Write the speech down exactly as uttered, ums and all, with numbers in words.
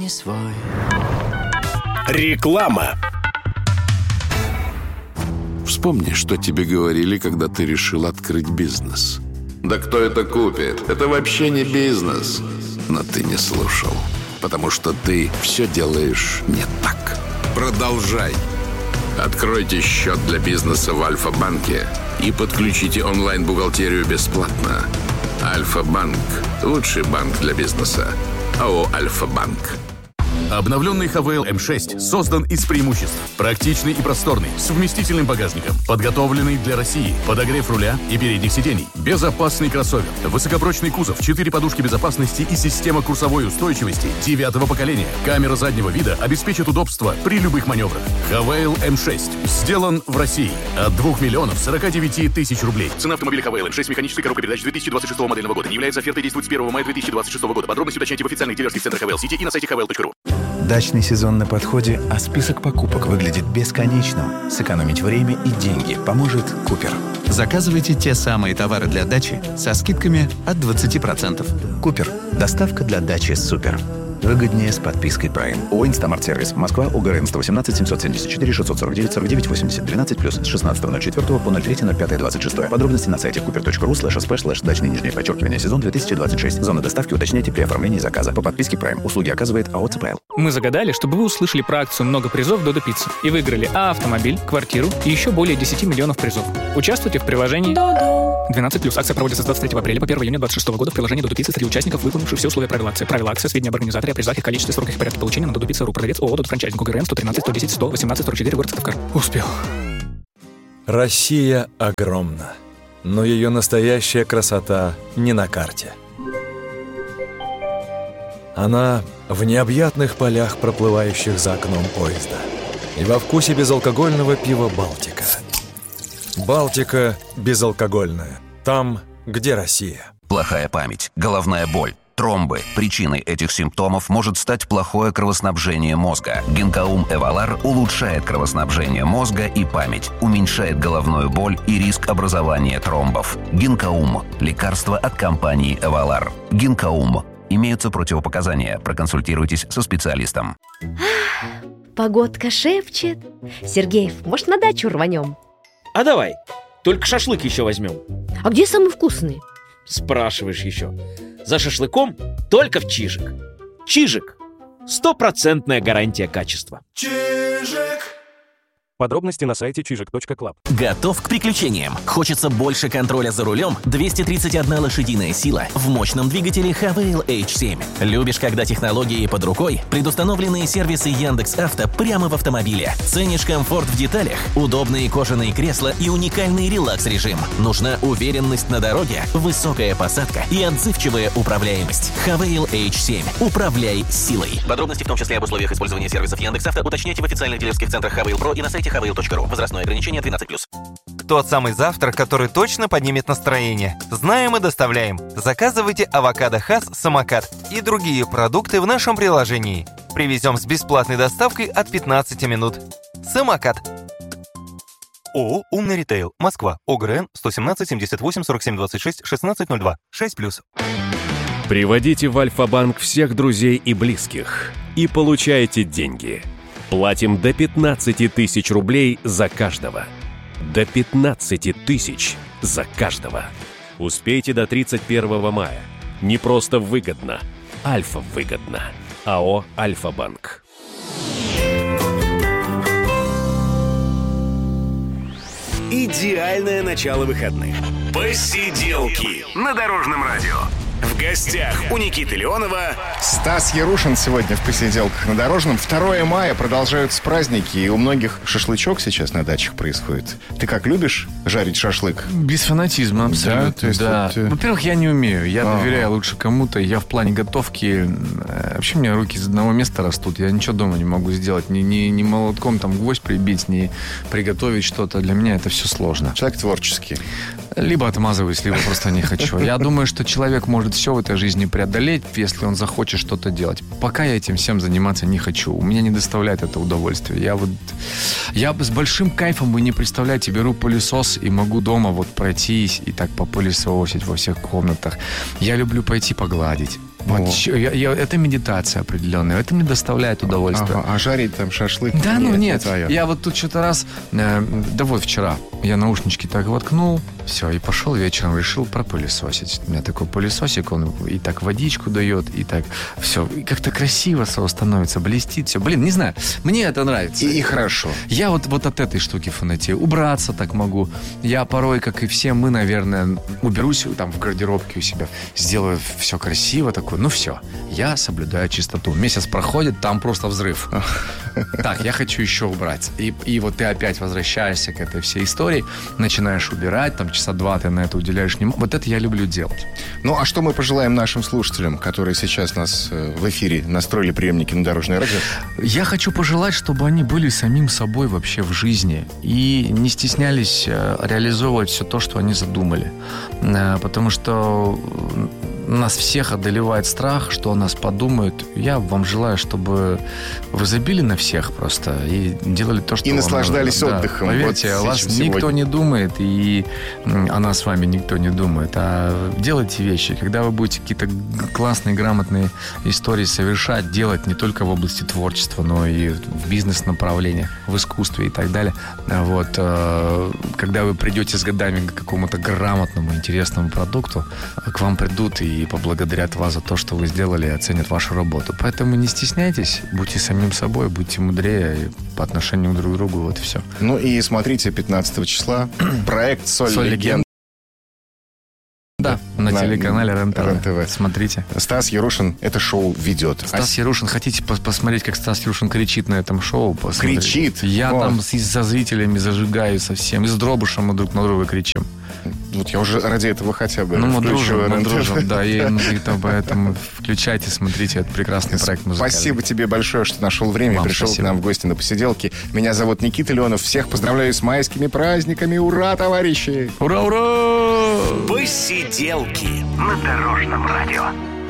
не свой. Реклама. Вспомни, что тебе говорили, когда ты решил открыть бизнес. Да кто это купит? Это вообще не бизнес. Но ты не слушал, потому что ты все делаешь не так. Продолжай. Откройте счет для бизнеса в Альфа-банке и подключите онлайн-бухгалтерию бесплатно. Альфа-банк – лучший банк для бизнеса. АО «Альфа-банк». Обновленный эйч ви эл эм шесть создан из преимуществ. Практичный и просторный, с вместительным багажником, подготовленный для России, подогрев руля и передних сидений, безопасный кроссовер, высокопрочный кузов, четыре подушки безопасности и система курсовой устойчивости девятого поколения. Камера заднего вида обеспечит удобство при любых маневрах. эйч ви эл эм шесть сделан в России от двух миллионов сорока девяти тысяч рублей. Цена автомобиля эйч ви эл эм шесть с механической коробкой передач две тысячи двадцать шестого модельного года не является офертой, действует с первого мая две тысячи двадцать шестого года. Подробности уточняйте в официальных дилерских центрах эйч ви эл City и на сайте эйч ви эл точка ру. Дачный сезон на подходе, а список покупок выглядит бесконечным. Сэкономить время и деньги поможет Купер. Заказывайте те самые товары для дачи со скидками от двадцати процентов. Купер. Доставка для дачи супер. Выгоднее с подпиской Prime. ООО «Инстамарт-сервис». Москва, ОГРН сто восемнадцать семьсот семьдесят четыре шестьсот сорок девять сорок девять восемьдесят двенадцать плюс с шестнадцатого ноль четвёртого по ноль третьего ноль пятого двадцать шестого. Подробности на сайте купер точка ру слэш сп слэш дачный нижнее подчеркивание сезон две тысячи двадцать шесть. Зона доставки уточняйте при оформлении заказа. По подписке Prime. Услуги оказывает АО ЦПЛ. Мы загадали, чтобы вы услышали про акцию «Много призов Додо Пицца» и выиграли А автомобиль, квартиру и еще более десяти миллионов призов. Участвуйте в приложении двенадцать плюс. Акция проводится с двадцать третьего апреля по первого июня двадцать шестого года в приложении Додо Пицца среди участников, выполнивших все условия правил акции. Правила акции, сведения об организаторе, о призах, их количестве, сроках и порядке получения на Додо Пицца ру. Продавец ООО «Додо Франчайзинг». ОГРН сто тринадцать сто десять сто восемнадцать сорок четыре, город Сыктывкар. Успел. Россия огромна, но ее настоящая красота не на карте. Она в необъятных полях, проплывающих за окном поезда, и во вкусе безалкогольного пива «Балтика». «Балтика» безалкогольная. Там, где Россия. Плохая память, головная боль, тромбы. Причиной этих симптомов может стать плохое кровоснабжение мозга. Гинкаум Эвалар улучшает кровоснабжение мозга и память, уменьшает головную боль и риск образования тромбов. Гинкаум – лекарство от компании Эвалар. Гинкаум. Имеются противопоказания. Проконсультируйтесь со специалистом. Погодка шепчет. Сергеев, может, на дачу рванем? А давай, только шашлык еще возьмем. А где самый вкусный? Спрашиваешь еще. За шашлыком только в Чижик. Чижик. Стопроцентная гарантия качества. Чижик. Подробности на сайте чижик точка клаб. Готов к приключениям? Хочется больше контроля за рулем? двести тридцать одна лошадиная сила в мощном двигателе эйч ви эл эйч семь. Любишь, когда технологии под рукой? Предустановленные сервисы Яндекс.Авто прямо в автомобиле. Ценишь комфорт в деталях? Удобные кожаные кресла и уникальный релакс-режим. Нужна уверенность на дороге, высокая посадка и отзывчивая управляемость. эйч ви эл эйч семь. Управляй силой. Подробности, в том числе об условиях использования сервисов Яндекс.Авто, уточняйте в официальных дилерских центрах эйч ви эл Про и на сайте эйч ви эл точка ру. Возрастное ограничение двенадцать плюс. Тот самый завтрак, который точно поднимет настроение. Знаем и доставляем. Заказывайте авокадо Хас Самокат и другие продукты в нашем приложении. Привезем с бесплатной доставкой от пятнадцати минут. Самокат. ООО «Умный ритейл». Москва. ОГРН сто семнадцать семьдесят восемь сорок семь двадцать шесть шестнадцать ноль два. шесть плюс. Приводите в Альфа-банк всех друзей и близких и получайте деньги. Платим до пятнадцати тысяч рублей за каждого. До пятнадцати тысяч за каждого. Успейте до тридцать первого мая. Не просто выгодно. Альфа выгодно. АО «Альфа-банк». Идеальное начало выходных. Посиделки на Дорожном радио. В гостях у Никиты Леонова Стас Ярушин сегодня в «Посиделках на Дорожном». второго мая продолжаются праздники, и у многих шашлычок сейчас на дачах происходит. Ты как, любишь жарить шашлык? Без фанатизма, абсолютно. Да, то есть да. вот... Во-первых, я не умею. Я А-а-а. доверяю лучше кому-то. Я в плане готовки... Вообще, у меня руки из одного места растут. Я ничего дома не могу сделать. Ни, ни, ни молотком там гвоздь прибить, ни приготовить что-то. Для меня это все сложно. Человек творческий. Либо отмазываюсь, либо просто не хочу. Я думаю, что человек может все в этой жизни преодолеть, если он захочет что-то делать. Пока я этим всем заниматься не хочу. У меня не доставляет это удовольствие. Я вот... Я с большим кайфом, вы не представляете, беру пылесос и могу дома вот пройтись и так попылесосить во всех комнатах. Я люблю пойти погладить. Вот, я, я, это медитация определенная, это мне доставляет удовольствие. Ага, а жарить там шашлык? Да, ну нет, нет я вот тут что-то раз, э, да вот вчера, я наушнички так воткнул, все, и пошел вечером, решил пропылесосить. У меня такой пылесосик, он и так водичку дает, и так все, и как-то красиво все становится, блестит все. Блин, не знаю, мне это нравится. И, и хорошо. Я вот, вот от этой штуки фанатею. Убраться так могу. Я порой, как и все мы, наверное, уберусь там в гардеробке у себя, сделаю все красиво такое. Ну все, я соблюдаю чистоту. Месяц проходит, там просто взрыв. Так, я хочу еще убрать. И, и вот ты опять возвращаешься к этой всей истории, начинаешь убирать, там часа два ты на это уделяешь внимание. Вот это я люблю делать. Ну, а что мы пожелаем нашим слушателям, которые сейчас нас в эфире настроили приемники на Дорожное радио? Я хочу пожелать, чтобы они были самим собой вообще в жизни и не стеснялись реализовывать все то, что они задумали. Потому что нас всех одолевает страх, что о нас подумают. Я вам желаю, чтобы вы забили на всех просто и делали то, что и вам наслаждались надо. отдыхом. Да, поверьте, вот о вас никто сегодня не думает, и о нас с вами никто не думает. А делайте вещи. Когда вы будете какие-то классные, грамотные истории совершать, делать не только в области творчества, но и в бизнес-направлениях, в искусстве и так далее. Вот. Когда вы придете с годами к какому-то грамотному, интересному продукту, к вам придут и поблагодарят вас за то, что вы сделали, и оценят вашу работу. Поэтому не стесняйтесь, будьте самим собой, будьте мудрее по отношению друг к другу, вот и все. Ну и смотрите пятнадцатого числа проект «Соль, Соль легенд». Да, на, на телеканале РЕН-ТВ. РЕН-ТВ. Смотрите. Стас Ярушин это шоу ведет. Стас а... Ярушин, хотите пос- посмотреть, как Стас Ярушин кричит на этом шоу? Посмотрите. Кричит? Я О. там и за зрителями зажигаю совсем, и с Дробышем мы друг на друга кричим. Вот я уже ради этого хотя бы. Ну, мы дружим, мы дружим, да, и, и то, поэтому включайте, смотрите, это прекрасный проект музыкальный. Спасибо тебе большое, что нашел время Вам и пришел спасибо. к нам в гости на посиделки. Меня зовут Никита Леонов. Всех поздравляю с майскими праздниками. Ура, товарищи! Ура, ура! Посиделки на Дорожном радио.